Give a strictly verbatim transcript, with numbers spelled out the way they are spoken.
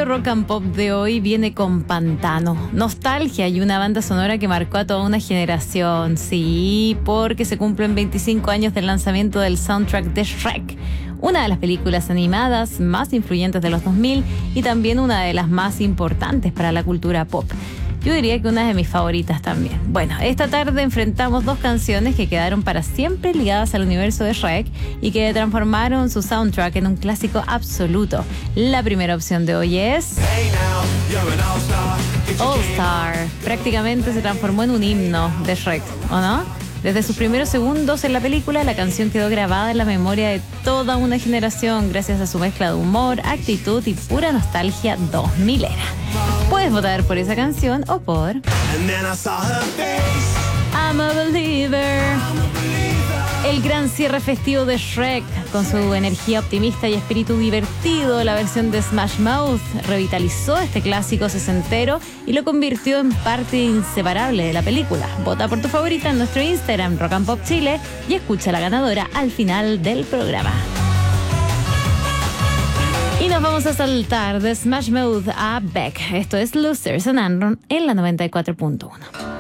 Cielo Rock and Pop de hoy viene con Pantano, nostalgia y una banda sonora que marcó a toda una generación. Sí, porque se cumplen veinticinco años del lanzamiento del soundtrack de Shrek, una de las películas animadas más influyentes de los dos mil y también una de las más importantes para la cultura pop. Yo diría que una de mis favoritas también. Bueno, esta tarde enfrentamos dos canciones que quedaron para siempre ligadas al universo de Shrek y que transformaron su soundtrack en un clásico absoluto. La primera opción de hoy es All Star. Prácticamente se transformó en un himno de Shrek, ¿o no? Desde sus primeros segundos en la película, la canción quedó grabada en la memoria de toda una generación gracias a su mezcla de humor, actitud y pura nostalgia dos milera. Puedes votar por esa canción o por I'm a Believer. El gran cierre festivo de Shrek, con su energía optimista y espíritu divertido, la versión de Smash Mouth revitalizó este clásico sesentero y lo convirtió en parte inseparable de la película. Vota por tu favorita en nuestro Instagram, Rock and Pop Chile, y escucha la ganadora al final del programa. Y nos vamos a saltar de Smash Mouth a Beck. Esto es Losers en Andron en la noventa y cuatro punto uno.